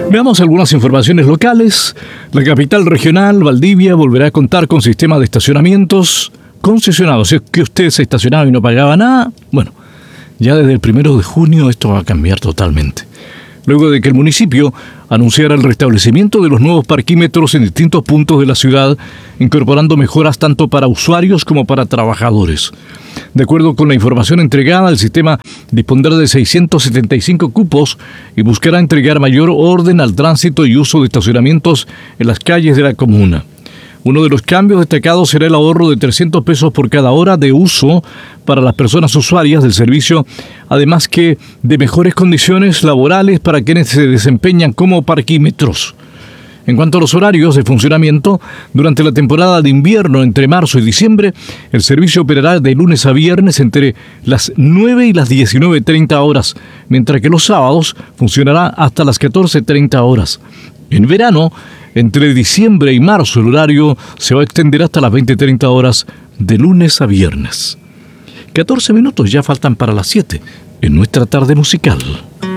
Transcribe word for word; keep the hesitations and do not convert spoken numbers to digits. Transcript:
Veamos algunas informaciones locales. La capital regional, Valdivia, volverá a contar con sistema de estacionamientos concesionados. Si es que usted se estacionaba y no pagaba nada, bueno, ya desde el primero de junio esto va a cambiar totalmente. Luego de que el municipio anunciara el restablecimiento de los nuevos parquímetros en distintos puntos de la ciudad, incorporando mejoras tanto para usuarios como para trabajadores. De acuerdo con la información entregada, el sistema dispondrá de seiscientos setenta y cinco cupos y buscará entregar mayor orden al tránsito y uso de estacionamientos en las calles de la comuna. Uno de los cambios destacados será el ahorro de trescientos pesos por cada hora de uso para las personas usuarias del servicio, además que de mejores condiciones laborales para quienes se desempeñan como parquímetros. En cuanto a los horarios de funcionamiento, durante la temporada de invierno entre marzo y diciembre, el servicio operará de lunes a viernes entre las nueve y las diecinueve treinta horas, mientras que los sábados funcionará hasta las catorce treinta horas. En verano, entre diciembre y marzo, el horario se va a extender hasta las veinte treinta horas de lunes a viernes. catorce minutos ya faltan para las siete en nuestra tarde musical.